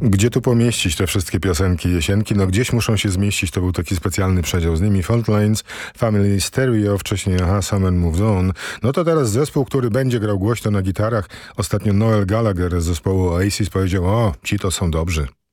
Gdzie tu pomieścić te wszystkie piosenki jesienki? No gdzieś muszą się zmieścić, to był taki specjalny przedział z nimi. Fault Lines, Family Stereo, wcześniej Summer Moves On. No to teraz zespół, który będzie grał głośno na gitarach. Ostatnio Noel Gallagher z zespołu Oasis powiedział, o, ci to są dobrzy.